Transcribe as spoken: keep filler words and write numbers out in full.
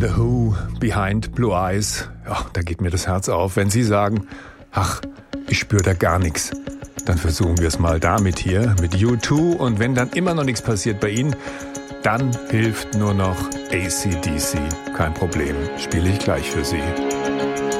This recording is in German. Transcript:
The Who, Behind Blue Eyes. Ja, da geht mir das Herz auf. Wenn Sie sagen, ach, ich spüre da gar nichts, dann versuchen wir es mal damit hier, mit U zwei. Und wenn dann immer noch nichts passiert bei Ihnen, dann hilft nur noch A C D C. Kein Problem, spiele ich gleich für Sie.